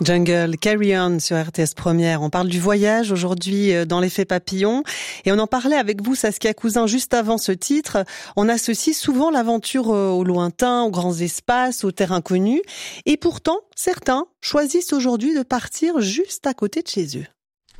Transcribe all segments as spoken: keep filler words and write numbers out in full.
Jungle, Carry On sur R T S Première. On parle du voyage aujourd'hui dans l'effet papillon. Et on en parlait avec vous, Saskia Cousin, juste avant ce titre. On associe souvent l'aventure au lointain, aux grands espaces, aux terres inconnues. Et pourtant, certains choisissent aujourd'hui de partir juste à côté de chez eux.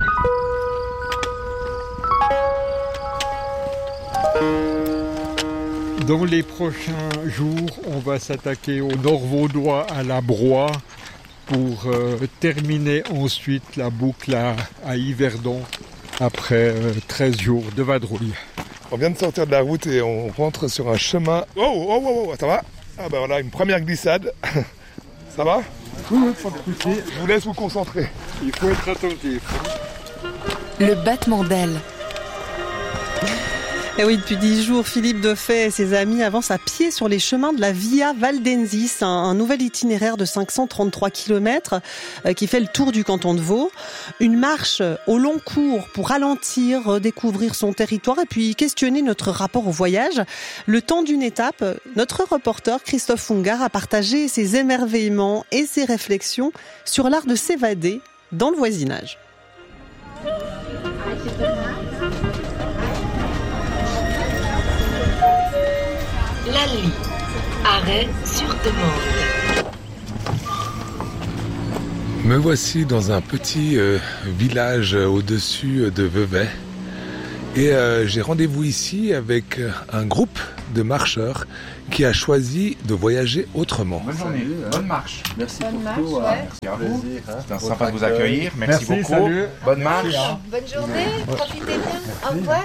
Dans les prochains jours, on va s'attaquer au Nord Vaudois, à la Broye, pour euh, terminer ensuite la boucle à, à Yverdon après euh, treize jours de vadrouille. On vient de sortir de la route et on rentre sur un chemin. Oh, oh, oh, oh, ça va? Ah ben voilà, une première glissade. Ça va? Oui, oui, pas de souci. Je vous laisse vous concentrer. Il faut être attentif. Le battement d'ailes. Et oui, depuis dix jours, Philippe Defay et ses amis avancent à pied sur les chemins de la Via Valdensis, un, un nouvel itinéraire de cinq cent trente-trois kilomètres euh, qui fait le tour du canton de Vaud. Une marche au long cours pour ralentir, redécouvrir son territoire et puis questionner notre rapport au voyage. Le temps d'une étape, notre reporter Christophe Fungard a partagé ses émerveillements et ses réflexions sur l'art de s'évader dans le voisinage. Lally, arrêt sur demande. Me voici dans un petit euh, village au-dessus de Vevey. Et euh, j'ai rendez-vous ici avec un groupe de marcheurs qui a choisi de voyager autrement. Bonne journée, bonne marche. Merci bonne pour marche, tout. Ouais. Merci à vous. Plaisir, hein. C'était sympa de vous accueillir. Merci, Merci beaucoup. salut. Bonne marche. Bonne journée, profitez bien. Au revoir.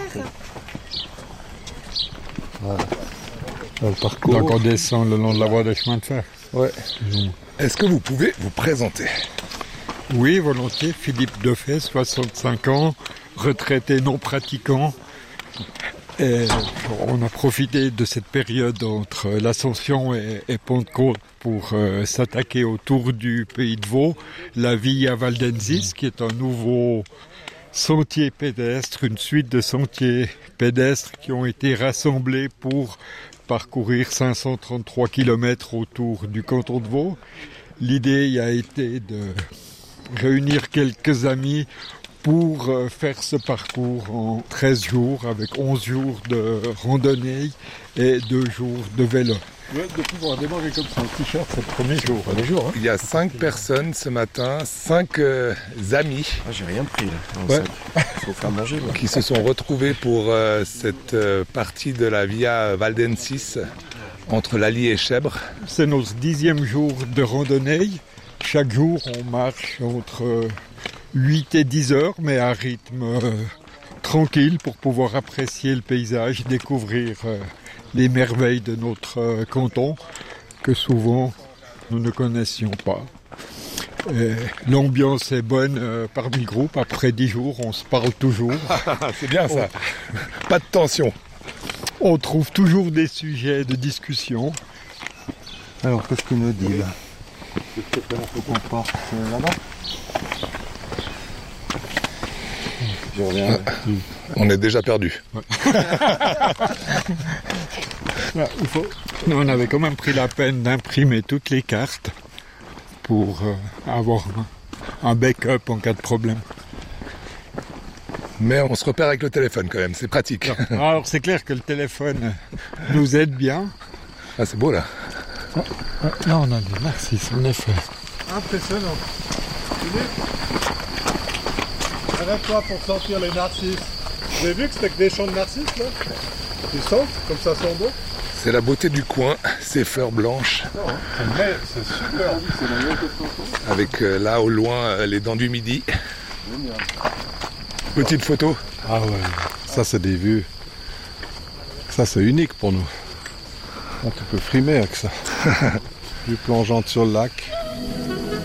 Voilà. Dans le parcours. Donc on descend le long de la voie de chemin de fer. Ouais. Est-ce que vous pouvez vous présenter? Oui, volontiers. Philippe Defay, soixante-cinq ans, retraité non pratiquant. Et on a profité de cette période entre l'Ascension et, et Pentecôte pour euh, s'attaquer autour du pays de Vaud, la Via Valdensis, qui est un nouveau sentier pédestre, une suite de sentiers pédestres qui ont été rassemblés pour parcourir cinq cent trente-trois kilomètres autour du canton de Vaud. L'idée a été de réunir quelques amis pour faire ce parcours en treize jours, avec onze jours de randonnée et deux jours de vélo. Ouais, de pouvoir démarrer comme ça, un t-shirt, c'est le premier jour. Premier jour hein. Il y a cinq personnes ce matin, cinq euh, amis. Ah, j'ai rien pris là. Ouais. Il faut faire manger. Là. Qui se sont retrouvés pour euh, cette euh, partie de la Via Valdensis entre Lally et Chèvre. C'est notre dixième jour de randonnée. Chaque jour, on marche entre huit et dix heures, mais à rythme euh, tranquille pour pouvoir apprécier le paysage, découvrir euh, les merveilles de notre euh, canton que souvent nous ne connaissions pas. Et l'ambiance est bonne euh, parmi le groupe. Après dix jours, on se parle toujours. C'est bien ça. On... Pas de tension. On trouve toujours des sujets de discussion. Alors, qu'est-ce qu'il nous dit là? Il faut qu'on parte là-bas. Je reviens. Ah, on est déjà perdu. Ouais. Là, il faut... Nous, on avait quand même pris la peine d'imprimer toutes les cartes pour euh, avoir un, un backup en cas de problème. Mais on se repère avec le téléphone quand même, c'est pratique. Alors c'est clair que le téléphone nous aide bien. Ah, c'est beau là. Ah, ah, là on a des narcisses en effet. Impressionnant. Arrête-toi pour sentir les narcisses. Vous avez vu que c'était que des champs de narcisses là? Ils sentent, comme ça sent bon. C'est la beauté du coin, ces fleurs blanches. Non, mais c'est super. Avec euh, là au loin euh, les dents du midi. Petite photo. Ah ouais, ça c'est des vues. Ça c'est unique pour nous. On peut frimer avec ça. Vue plongeante sur le lac.